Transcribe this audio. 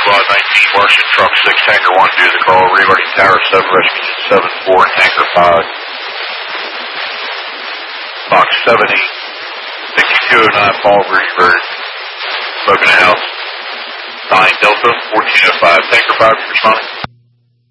19, Martian Truck 6, Tanker 1, do the call, regarding Tower 7, Rescue 7-4, Tanker 5. Box 70, 6209, Paul Greensburg, smoking a house. 9 Delta, 1405, Tanker 5, responding.